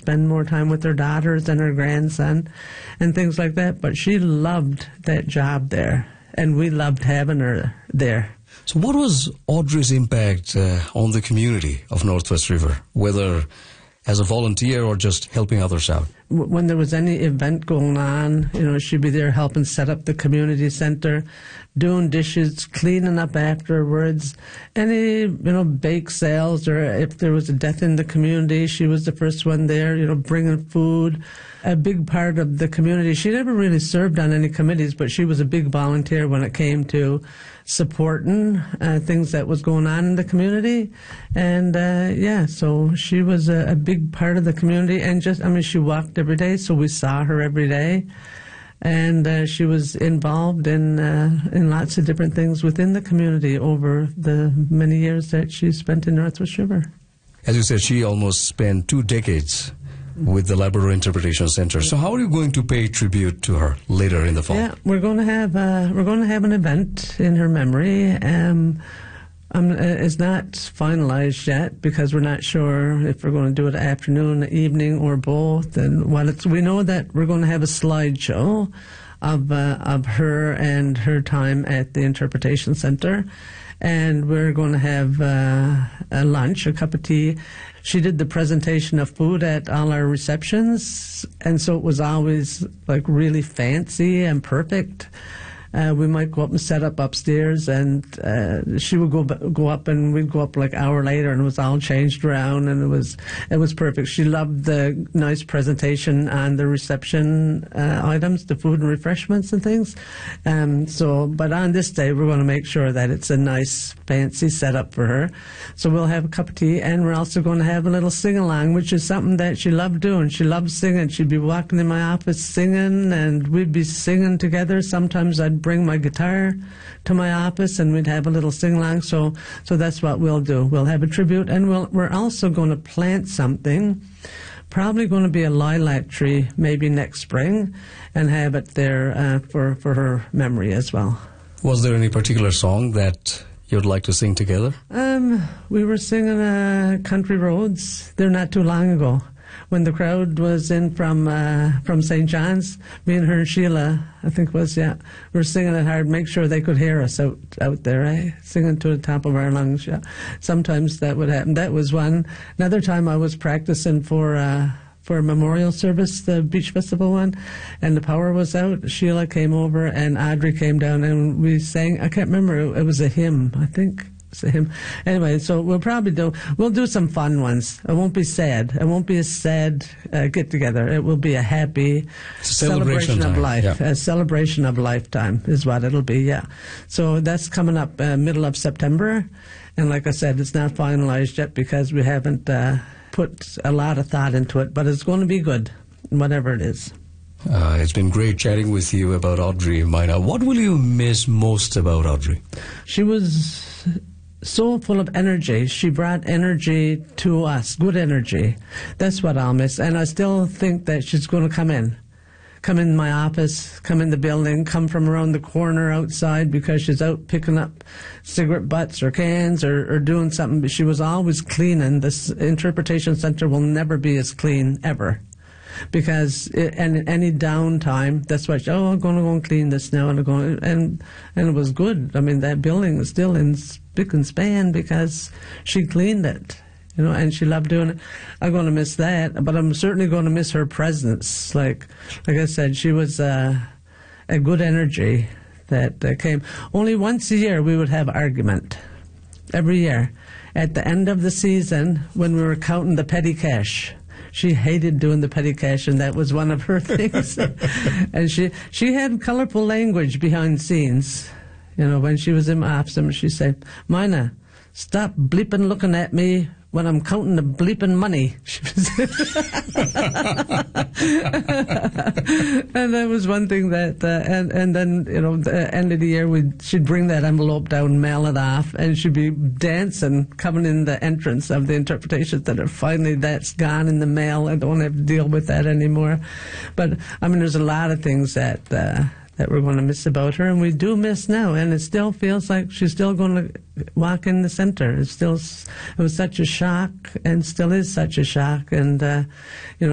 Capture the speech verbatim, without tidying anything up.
spend more time with her daughters and her grandson and things like that. But she loved that job there, and we loved having her there. So what was Audrey's impact uh, on the community of Northwest River, whether as a volunteer or just helping others out? When there was any event going on, you know, she'd be there helping set up the community center, doing dishes, cleaning up afterwards. Any, you know, bake sales, or if there was a death in the community, she was the first one there, you know, bringing food. A big part of the community. She never really served on any committees, but she was a big volunteer when it came to supporting uh, things that was going on in the community. And, uh, yeah, so she was a, a big part of the community. And just, I mean, she walked every day, so we saw her every day. And uh, she was involved in uh, in lots of different things within the community over the many years that she spent in Northwest River. As you said, she almost spent two decades with the Labrador Interpretation Center. So how are you going to pay tribute to her later in the fall? Yeah, we're going to have uh, we're going to have an event in her memory. Um, um, it's not finalized yet because we're not sure if we're going to do it afternoon, evening, or both. And while it's, we know that we're going to have a slideshow of uh, of her and her time at the Interpretation Center. And we're going to have uh, a lunch, a cup of tea. She did the presentation of food at all our receptions, and so it was always like really fancy and perfect. Uh, we might go up and set up upstairs, and uh, she would go go up, and we'd go up like an hour later, and it was all changed around, and it was it was perfect. She loved the nice presentation on the reception uh, items, the food and refreshments and things. Um, so, but on this day, we're going to make sure that it's a nice, fancy setup for her. So we'll have a cup of tea, and we're also going to have a little sing-along, which is something that she loved doing. She loved singing. She'd be walking in my office singing, and we'd be singing together. Sometimes I'd bring my guitar to my office, and we'd have a little sing-along. So, so that's what we'll do. We'll have a tribute, and we'll, we're also going to plant something, probably going to be a lilac tree, maybe next spring, and have it there uh, for, for her memory as well. Was there any particular song that you'd like to sing together? Um, we were singing uh, Country Roads there not too long ago. When the crowd was in from uh, from Saint John's, me and her and Sheila, I think it was, yeah, we were singing it hard, make sure they could hear us out out there, eh? Singing to the top of our lungs, yeah. Sometimes that would happen. That was one. Another time I was practicing for uh, for a memorial service, the Beach Festival one, and the power was out. Sheila came over and Audrey came down, and we sang, I can't remember, it was a hymn, I think. Him. Anyway, so we'll probably do, we'll do some fun ones. It won't be sad. It won't be a sad uh, get-together. It will be a happy celebration, celebration of life. Yeah. A celebration of lifetime is what it'll be, yeah. So that's coming up uh, middle of September. And like I said, it's not finalized yet because we haven't uh, put a lot of thought into it, but it's going to be good, whatever it is. Uh, it's been great chatting with you about Audrey Mina. What will you miss most about Audrey? She was so full of energy. She brought energy to us, good energy. That's what I'll miss. And I still think that she's going to come in. Come in my office, come in the building, come from around the corner outside because she's out picking up cigarette butts or cans or, or doing something. But she was always cleaning. This Interpretation Center will never be as clean, ever. Because it, and any downtime, that's why she, oh, I'm going to go and clean this now, and I'm going, and and it was good. I mean, that building is still in spick and span because she cleaned it, you know, and she loved doing it. I'm going to miss that, but I'm certainly going to miss her presence. Like, like I said, she was uh, a good energy that uh, came. Only once a year we would have argument, every year, at the end of the season when we were counting the petty cash. She hated doing the petty cash, and that was one of her things. And she she had colorful language behind scenes. You know, when she was in my office, she'd say, Mina, stop bleeping looking at me when I'm counting the bleeping money. And that was one thing that, uh, and, and then, you know, the end of the year, we'd, she'd bring that envelope down, mail it off, and she'd be dancing, coming in the entrance of the Interpretation Center. Finally, that's gone in the mail. I don't have to deal with that anymore. But, I mean, there's a lot of things that, uh, that we're going to miss about her, and we do miss now, and it still feels like she's still going to walk in the center. It's still, it was such a shock, and still is such a shock, and, uh, you know,